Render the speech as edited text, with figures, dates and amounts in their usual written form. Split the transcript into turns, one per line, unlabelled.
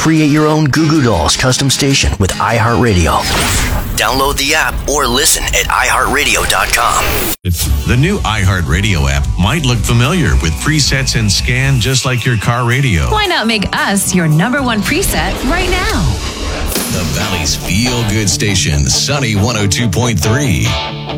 Create your own Goo Goo Dolls custom station with iHeartRadio. Download the app or listen at iHeartRadio.com.
The new iHeartRadio app might look familiar with presets and scan just like your car radio.
Why not make us your number one preset right now?
The Valley's feel-good station, Sunny 102.3.